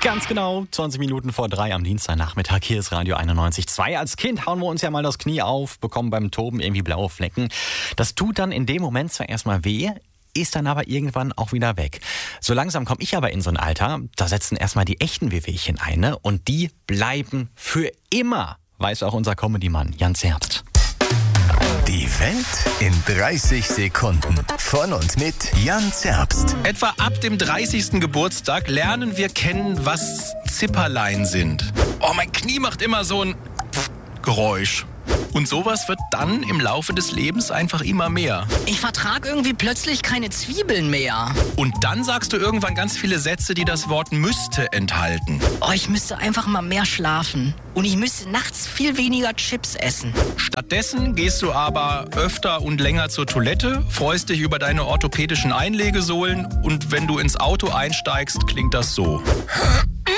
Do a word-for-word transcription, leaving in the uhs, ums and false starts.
Ganz genau, zwanzig Minuten vor drei am Dienstagnachmittag. Hier ist Radio einundneunzig Komma zwei. Als Kind hauen wir uns ja mal das Knie auf, bekommen beim Toben irgendwie blaue Flecken. Das tut dann in dem Moment zwar erstmal weh, ist dann aber irgendwann auch wieder weg. So langsam komme ich aber in so ein Alter, da setzen erstmal die echten Wehwehchen ein, ne? Und die bleiben für immer, weiß auch unser Comedy-Mann Jan Zerbst. Die Welt in dreißig Sekunden. Von und mit Jan Zerbst. Etwa ab dem dreißigsten Geburtstag lernen wir kennen, was Zipperlein sind. Oh, mein Knie macht immer so ein Geräusch. Und sowas wird dann im Laufe des Lebens einfach immer mehr. Ich vertrag irgendwie plötzlich keine Zwiebeln mehr. Und dann sagst du irgendwann ganz viele Sätze, die das Wort müsste enthalten. Oh, ich müsste einfach mal mehr schlafen. Und ich müsste nachts viel weniger Chips essen. Stattdessen gehst du aber öfter und länger zur Toilette, freust dich über deine orthopädischen Einlegesohlen und wenn du ins Auto einsteigst, klingt das so.